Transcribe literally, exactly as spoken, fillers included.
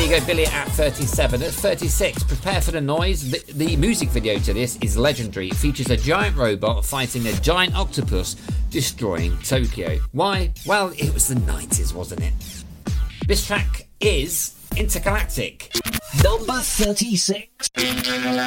you go, Billy at thirty-seven. At thirty-six, prepare for the noise. The, the music video to this is legendary. It features a giant robot fighting a giant octopus, destroying Tokyo. Why? Well, it was the nineties, wasn't it? This track is Intergalactic. Number thirty-six.